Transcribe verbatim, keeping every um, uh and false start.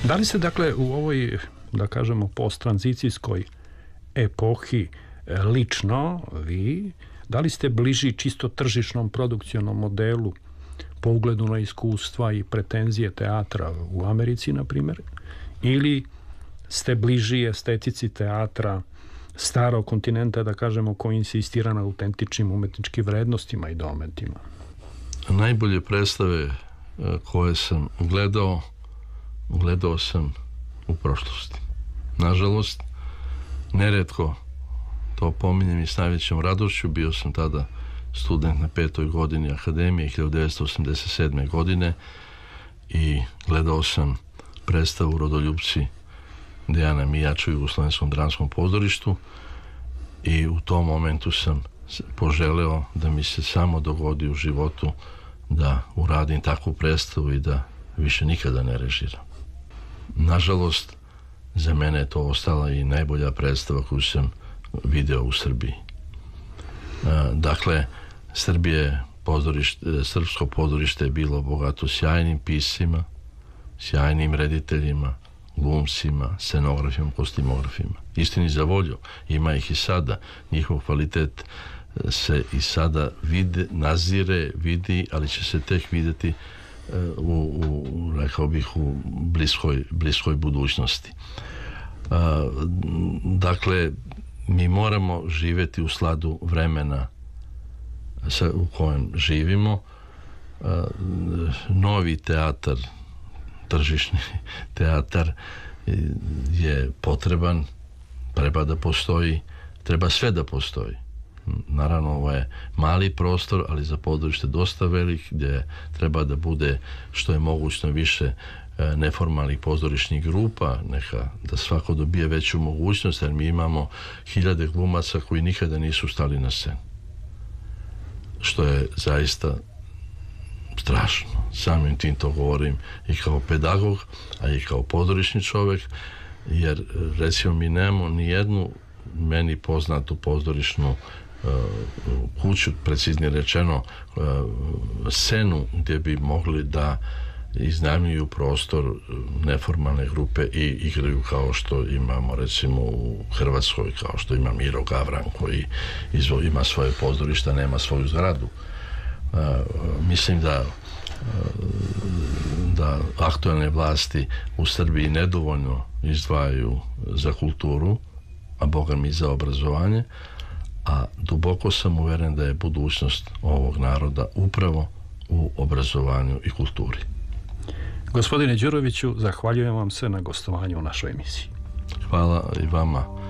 Da li ste dakle u ovoj, da kažemo, posttranzicijskoj epohi lično vi, da li ste bliži čisto tržišnom produkcionom modelu po ugledu na iskustva i pretenzije teatra u Americi, na primjer, ili ste bliži estetici teatra starog kontinenta, da kažemo, koji insistira na autentičnim umetničkim vrednostima i dometima? Najbolje predstave koje sam gledao, gledao sam u prošlosti. Nažalost, neretko to pominjem i s najvećom radošću. Bio sam tada student na petoj godini akademije hiljadu devetsto osamdeset sedme godine i gledao sam predstavu Rodoljupci Dejana Mijača u Jugoslovenskom dramskom pozorištu i u tom momentu sam poželeo da mi se samo dogodi u životu da uradim takvu predstavu i da više nikada ne režiram. Nažalost, za mene je to ostala i najbolja predstava koju sam video u Srbiji. Dakle, Srbije, pozorište, srpsko pozorište je bilo bogato sjajnim piscima, sjajnim rediteljima, glumcima, scenografima, kostimografima. Istini za volju, ima ih i sada. Njihov kvalitet se i sada vide, nazire, vidi, ali će se tek vidjeti u, u rekao bih, u bliskoj, bliskoj budućnosti. A, dakle, mi moramo živjeti u sladu vremena sa, u kojem živimo. A, novi teatar, tržišni teatar je potreban, treba da postoji, treba sve da postoji. Naravno, ovo je mali prostor, ali za pozorište dosta velik, gdje treba da bude što je mogućno više neformalnih pozorišnih grupa, neka da svako dobije veću mogućnost, jer mi imamo hiljade glumaca koji nikada nisu stali na scenu. Što je zaista strašno. Samim tim to govorim i kao pedagog, a i kao pozorišni čovjek, jer recimo mi nemamo ni jednu meni poznatu pozorišnu uh, kuću, preciznije rečeno uh, scenu gdje bi mogli da iznajmljuju prostor neformalne grupe i igraju kao što imamo recimo u Hrvatskoj, kao što ima Miro Gavran koji izvo, ima svoje pozorište, nema svoju zgradu. Uh, mislim da da aktualne vlasti u Srbiji nedovoljno izdvajaju za kulturu, a boga mi za obrazovanje, a duboko sam uveren da je budućnost ovog naroda upravo u obrazovanju i kulturi. Gospodine Đuroviću, zahvaljujem vam se na gostovanju u našoj emisiji. Hvala i vama